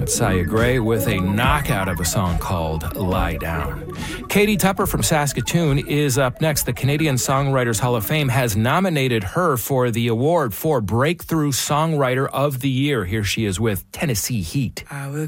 That's Saya Gray with a knockout of a song called Lie Down. Katie Tupper from Saskatoon is up next. The Canadian Songwriters Hall of Fame has nominated her for the award for Breakthrough Songwriter of the Year. Here she is with Tennessee Heat.